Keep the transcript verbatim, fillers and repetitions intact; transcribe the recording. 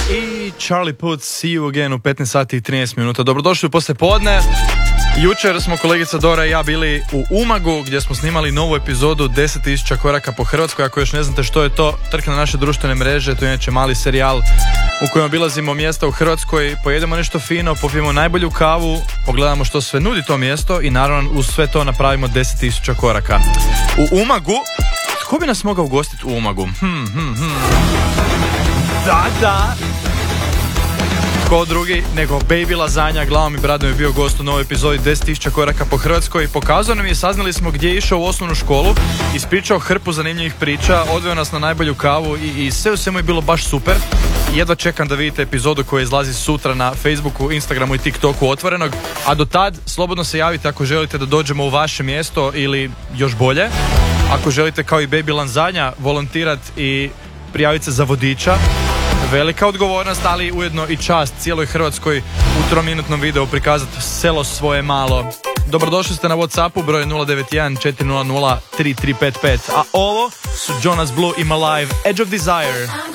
i Charlie Puth, See You Again u petnaest sati i trinaest minuta. Dobrodošli u poslijepodne. Jučer smo kolegica Dora i ja bili u Umagu gdje smo snimali novu epizodu deset tisuća koraka po Hrvatskoj. Ako još ne znate što je to, trkne na naše društvene mreže, to je inače mali serijal u kojem obilazimo mjesta u Hrvatskoj, pojedemo nešto fino, popijemo najbolju kavu, pogledamo što sve nudi to mjesto i naravno uz sve to napravimo deset tisuća koraka. U Umagu, tko bi nas mogao ugostiti u Umagu? Hmm, hmm, hmm. Da, da. Tko drugi nego Baby Lasagna, glavom i bradom je bio gost u novoj epizodi deset tisuća koraka po Hrvatskoj. Pokazao nam je, saznali smo gdje je išao u osnovnu školu, ispričao hrpu zanimljivih priča, odveo nas na najbolju kavu i, i sve u svemu je bilo baš super. Jedva čekam da vidite epizodu koja izlazi sutra na Facebooku, Instagramu i TikToku Otvorenog, a do tad slobodno se javite ako želite da dođemo u vaše mjesto ili još bolje, ako želite kao i Baby Lasagna volontirati i prijaviti se za vodiča. Velika odgovornost, ali ujedno i čast cijeloj Hrvatskoj u trominutnom videu prikazati selo svoje malo. Dobrodošli ste na WhatsAppu, broj nula devet jedan četiri nula nula tri tri pet pet, a ovo su Jonas Blue i Malive, Edge of Desire.